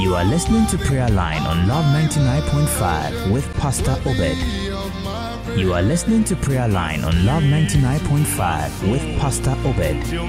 You are listening to Prayer Line on Love 99.5 with Pastor Obed. You are listening to Prayer Line on Love 99.5 with Pastor Obed.